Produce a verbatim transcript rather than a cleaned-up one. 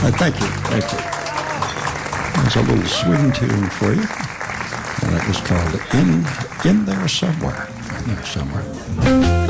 Uh, thank you. Thank you. There's a little swing tune for you. And that was called In, In There Somewhere. In There Somewhere.